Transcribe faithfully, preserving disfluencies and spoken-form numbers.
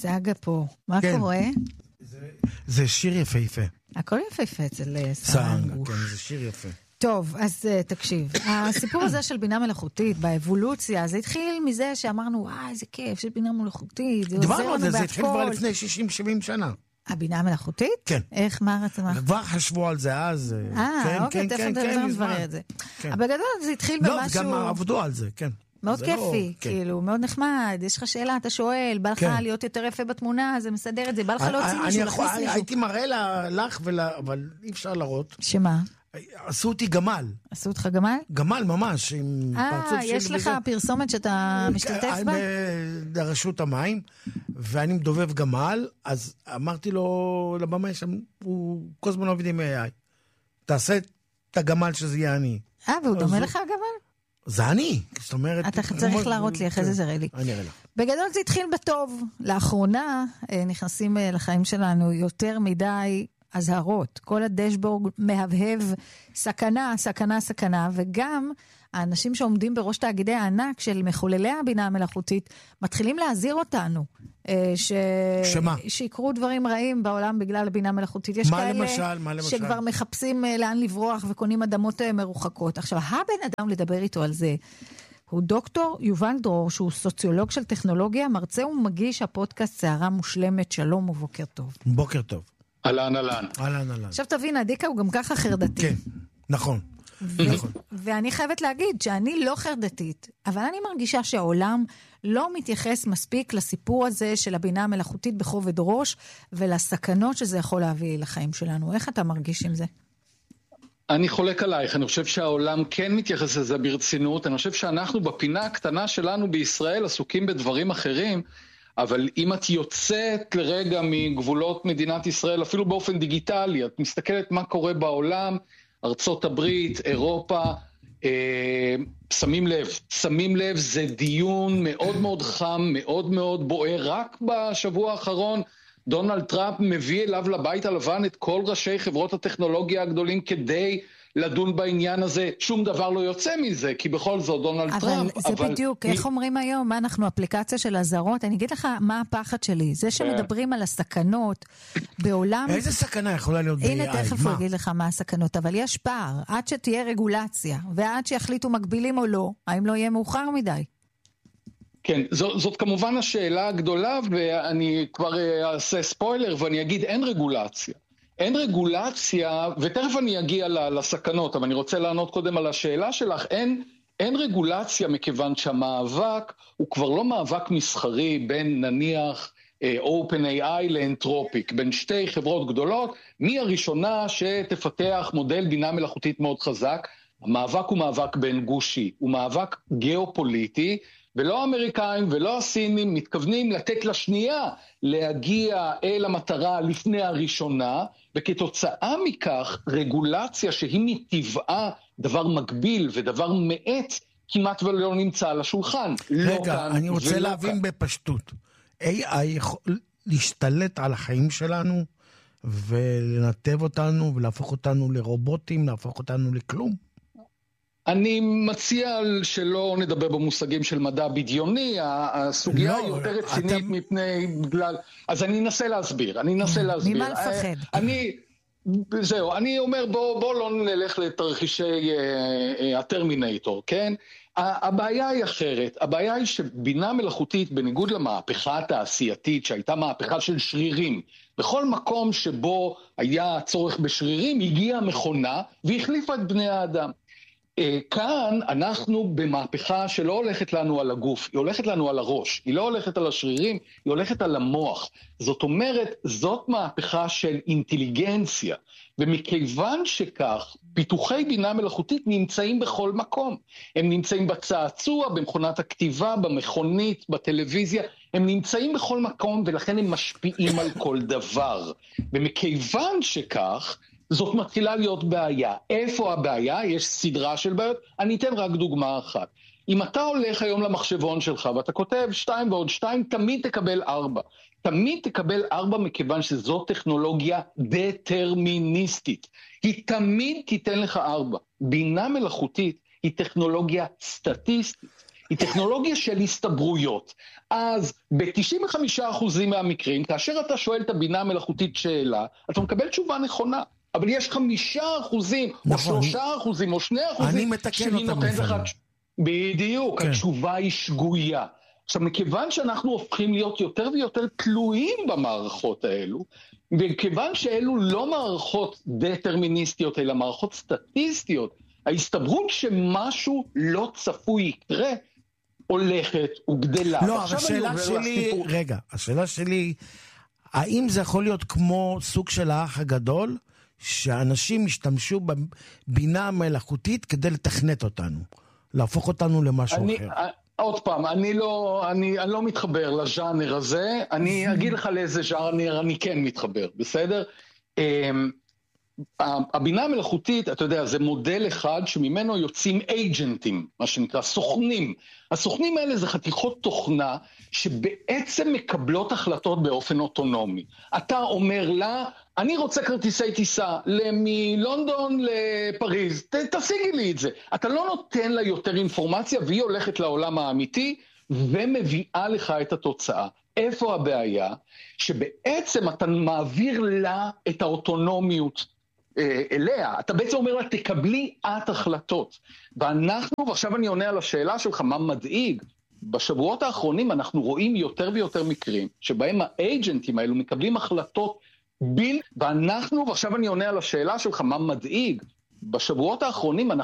סאגה פה. מה קורה? זה שיר יפהפה. הכל יפהפה אצל סאגה, כן, זה שיר יפה. טוב, אז תקשיב, הסיפור הזה של בינה מלאכותית, באבולוציה, זה התחיל מזה שאמרנו, וואי, איזה כיף, של בינה מלאכותית, זה עוזר לנו בהכל. זה התחיל כבר לפני שישים שבעים שנה. הבינה המלאכותית? כן. איך, מה רצמה? כבר חשבו על זה אז. אה, אוקיי, תכף נברר את זה. אבל בגדול זה התחיל במשהו... לא, גם עבדו על זה, כן. מאוד כיפי, כאילו, מאוד נחמד, יש לך שאלה, אתה שואל, בא לך להיות יותר יפה בתמונה, זה מסדר את זה, בא לך להוציא מישהו, להכניס מישהו. הייתי מראה לך, אבל אי אפשר להראות. שמה? עשו אותי גמל. עשו אותך גמל? גמל ממש. אה, יש לך פרסומת שאתה משתתף בה? ברשות המים, ואני מדובב גמל, אז אמרתי לו לבמה, הוא כל הזמן עובד עם איי איי. תעשה את הגמל שזה יהיה אני. אה, והוא דומה לך הגמל? זה אני, זאת אומרת... אתה צריך להראות לי, אחרי זה זה ראה לי. אני אראה לך. בגדול זה התחיל בטוב. לאחרונה נכנסים לחיים שלנו יותר מדי הזהרות. כל הדשבורד מהבהב סכנה, סכנה, סכנה, וגם האנשים שעומדים בראש תאגידי הענק של מחוללי הבינה המלאכותית, מתחילים להזהיר אותנו. ש... שמה? שיקרו דברים רעים בעולם בגלל הבינה המלאכותית. יש מה כאלה למשל? מה למשל? שכבר מחפשים לאן לברוח וקונים אדמות מרוחקות. עכשיו, הבן אדם לדבר איתו על זה, הוא דוקטור יובל דרור, שהוא סוציולוג של טכנולוגיה, מרצה ומגיש הפודקאסט שערה מושלמת. שלום ובוקר טוב. בוקר טוב. אלן, אלן. אלן, אלן. עכשיו תבין, הדיקה הוא גם ככה חרדתי. כן, נכון. ו- נכון. ואני חייבת להגיד שאני לא חרדתית, אבל אני מרגישה שהעולם לא מתייחס מספיק לסיפור הזה של הבינה המלאכותית בכובד ראש, ולסכנות שזה יכול להביא לחיים שלנו. איך אתה מרגיש עם זה? אני חולק עלייך, אני חושב שהעולם כן מתייחס לזה ברצינות, אני חושב שאנחנו בפינה הקטנה שלנו בישראל עסוקים בדברים אחרים, אבל אם את יוצאת לרגע מגבולות מדינת ישראל, אפילו באופן דיגיטלי, את מסתכלת מה קורה בעולם, ארצות הברית, אירופה, אה, שמים לב, שמים לב, זה דיון מאוד מאוד חם, מאוד מאוד בוער, רק בשבוע האחרון, דונלד טראמפ מביא אליו לבית הלבן את כל ראשי חברות הטכנולוגיה הגדולים כדי לדון בעניין הזה. שום דבר לא יוצא מזה, כי בכל זאת דונלד אבל טראמפ... זה אבל זה בדיוק, מ... איך אומרים היום, מה אנחנו, אפליקציה של הזרות, אני אגיד לך מה הפחד שלי, זה שמדברים על הסכנות בעולם... איזה סכנה יכולה להיות ב-איי איי? הנה תכף הוא יגיד לך מה הסכנות, אבל יש פער, עד שתהיה רגולציה, ועד שיחליטו מגבילים או לא, האם לא יהיה מאוחר מדי? כן, זאת, זאת כמובן השאלה הגדולה, ואני כבר אעשה ספוילר, ואני אגיד, אין רגולציה. אין רגולציה, ותכף אני אגיע לסכנות, אבל אני רוצה לענות קודם על השאלה שלך, אין, אין רגולציה מכיוון שהמאבק הוא כבר לא מאבק מסחרי בין נניח OpenAI לאנתרופיק, בין שתי חברות גדולות, מי הראשונה שתפתח מודל בינה מלאכותית מאוד חזק, המאבק הוא מאבק בין גושי, הוא מאבק גיאופוליטי, ולא האמריקאים ולא הסינים מתכוונים לתת לשנייה להגיע אל המטרה לפני הראשונה, וכתוצאה מכך רגולציה שהיא מטבעה דבר מקביל ודבר מעט, כמעט ולא נמצא על השולחן. רגע, לא אני רוצה להבין כאן. בפשטות. איי איי יכול להשתלט על החיים שלנו ולנתב אותנו ולהפוך אותנו לרובוטים, להפוך אותנו לכלום? אני מציע שלא נדבר במושגים של מדע בדיוני, הסוגיה לא, היא יותר רצינית אתה... מפני בגלל... אז אני אנסה להסביר, אני אנסה להסביר. ממה לפחד? אני... זהו, אני אומר בוא, בוא לא נלך לתרחישי הטרמינטור, כן? הבעיה היא אחרת, הבעיה היא שבינה מלאכותית בניגוד למהפכה התעשייתית שהייתה מהפכה של שרירים, בכל מקום שבו היה צורך בשרירים הגיעה מכונה והחליפה את בני האדם. כאן אנחנו במהפכה שלא הולכת לנו על הגוף, היא הולכת לנו על הראש, היא לא הולכת על השרירים, היא הולכת על המוח. זאת אומרת, זאת מהפכה של אינטליגנציה, ומכיוון שכך, פיתוחי בינה מלאכותית נמצאים בכל מקום. הם נמצאים בצעצוע, במכונת הכתיבה, במכונית, בטלוויזיה, הם נמצאים בכל מקום, ולכן הם משפיעים על כל דבר. ומכיוון שכך, זאת מתחילה להיות בעיה. איפה הבעיה? יש סדרה של בעיות. אני אתן רק דוגמה אחת. אם אתה הולך היום למחשבון שלך ואתה כותב שתיים ועוד שתיים, תמיד תקבל ארבע. תמיד תקבל ארבע מכיוון שזו טכנולוגיה דטרמיניסטית. היא תמיד תיתן לך ארבע. בינה מלאכותית היא טכנולוגיה סטטיסטית. היא טכנולוגיה של הסתברויות. אז ב-תשעים וחמישה אחוז מהמקרים, כאשר אתה שואל את הבינה המלאכותית שאלה, אתה מקבל תשובה נכונה. אבל יש חמישה אחוזים, נכון, או שלושה אחוזים, או שני אחוזים, אני מתקן אותם לפעמים. בדיוק, כן. התשובה היא שגויה. עכשיו, מכיוון שאנחנו הופכים להיות יותר ויותר תלויים במערכות האלו, וכיוון שאלו לא מערכות דטרמיניסטיות, אלא מערכות סטטיסטיות, ההסתברות שמשהו לא צפוי יקרה, הולכת וגדלה. לא, אבל השאלה שלי, לסיפור... רגע, השאלה שלי, האם זה יכול להיות כמו סוג של האח הגדול, שאנשים השתמשו בבינה המלאכותית כדי לתכנת אותנו, להפוך אותנו למשהו אני, אחר? עוד פעם, אני לא, אני, אני לא מתחבר לז'אנר הזה, אני אגיד לך לאיזה ז'אנר אני כן מתחבר, בסדר? הבינה המלאכותית, אתה יודע, זה מודל אחד שממנו יוצאים אייג'נטים, מה שנקרא, סוכנים. הסוכנים האלה זה חתיכות תוכנה שבעצם מקבלות החלטות באופן אוטונומי. אתה אומר לה, אני רוצה כרטיסי טיסה מלונדון לפריז, ת, תשיגי לי את זה. אתה לא נותן לה יותר אינפורמציה והיא הולכת לעולם האמיתי ומביאה לך את התוצאה. איפה הבעיה? שבעצם אתה מעביר לה את האוטונומיות אליה, אתה בעצם אומר לה, תקבלי את החלטות. ואנחנו, ועכשיו אני עונה על השאלה שלך, מה מדאיג? בשבועות האחרונים אנחנו רואים יותר ויותר מקרים, שבהם האייג'נטים האלו מקבלים החלטות בין, ואנחנו, ועכשיו אני עונה על השאלה שלך, מה מדאיג? בשבועות האחרונים אנחנו